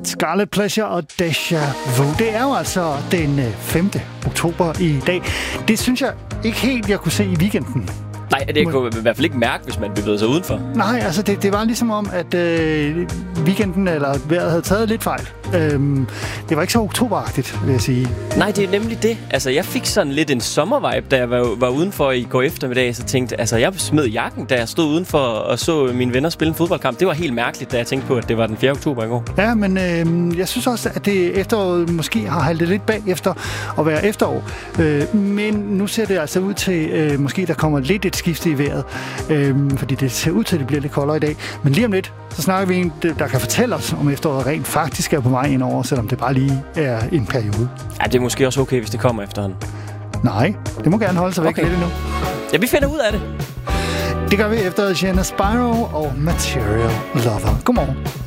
Scarlet Pleasure og Deja Vu. Det er jo altså den 5. oktober i dag. Det synes jeg ikke helt, jeg kunne se i weekenden. Nej, det kunne i hvert fald ikke mærke, hvis man bevægede sig udenfor. Nej, altså det var ligesom om, at weekenden eller vejret havde taget lidt fejl. Det var ikke så oktoberagtigt, vil jeg sige. Nej, det er nemlig det. Altså, jeg fik sådan lidt en sommervibe, da jeg var udenfor i går eftermiddag, så tænkte, altså, jeg smed jakken, da jeg stod udenfor og så mine venner spille en fodboldkamp. Det var helt mærkeligt, da jeg tænkte på, at det var den 4. oktober i går. Ja, men jeg synes også, at det efteråret måske har haltet lidt bag efter at være efterår. Men nu ser det altså ud til, måske der kommer lidt et skifte i vejret, fordi det ser ud til, at det bliver lidt koldere i dag. Men lige om lidt, så snakker vi en, der kan fortælle os, om efteråret rent faktisk er på vej indover, selvom det bare lige er en periode. Ja, det er måske også okay, hvis det kommer efterhånden. Nej, det må gerne holde sig væk lidt endnu. Ja, vi finder ud af det. Det gør vi efter Jenna Spyro og Material Lover. Godmorgen.